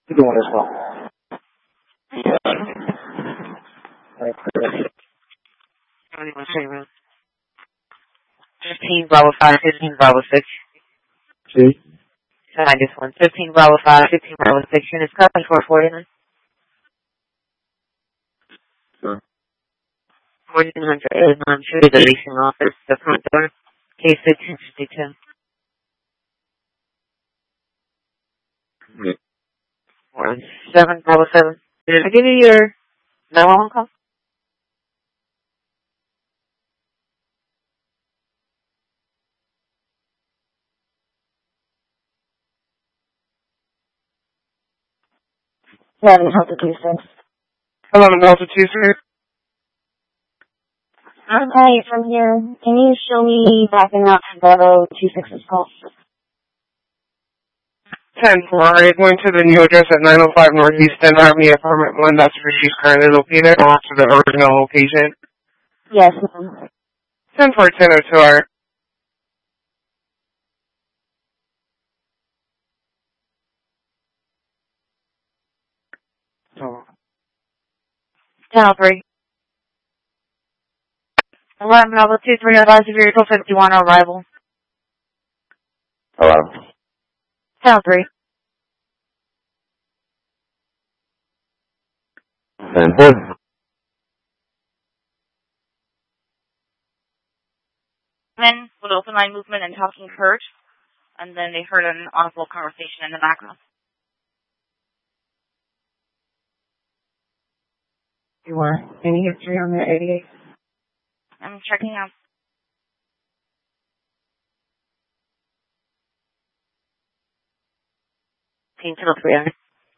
You can one as well. Alright, 15 Bravo 5, 15 Bravo 6. See? I just won. 15 Bravo 5, 15 Bravo 6. Units copy 449. Sure. 1400 I'm sure the leasing office, the front door. Case 1652. Yeah. 7 Bravo 7. Did I give you your 911 call? Eleven Delta 26. 11 Delta 26. Hi, from here. Can you show me backing up Bravo 26's call? 10-4, going to the new address at 905 Northeast 10th Avenue, apartment 1. That's where she's currently located, or to the original location. Yes, ma'am. 10-4, 1002 hour. Oh. 1003. 11 Bravo 23 advise of vehicle 51 arrival. Hello. 1003. 10-4. Men with open line movement and talking heard, and then they heard an audible conversation in the background. You are. Any history on that 88? I'm checking out. Team 1003.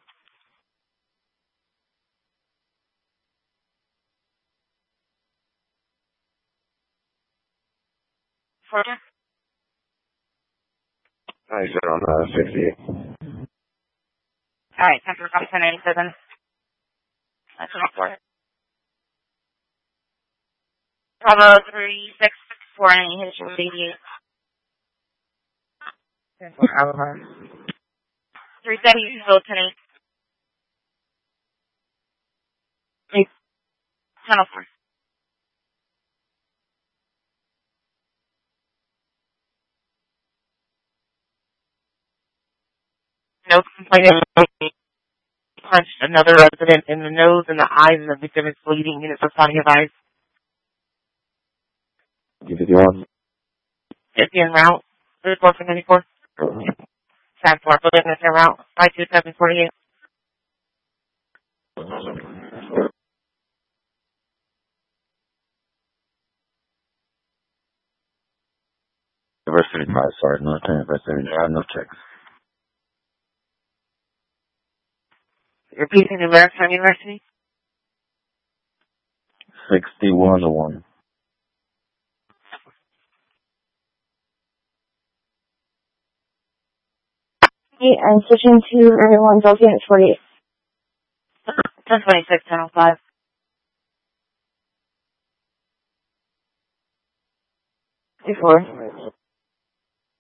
Further? I said on 68. Alright, 10-1087. That's enough for it. Bravo 36 for any history with 88. 10-4, Alabama. 370, you can go 10-8. 1004. No complaint. Punched another resident in the nose and the eyes, and the victim is bleeding. Units responding advised. 51. 50 en route. 34 for 94. 10-4, building is en route. 52748. University 5, sorry, not 10, University, no checks. Repeating the Maritime University. 61-1. Hey, I'm switching to everyone Delta 48. 1026, 1005. Before.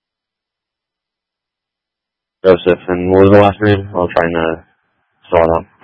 Joseph, and what was the last name? I'll try and, saw it up.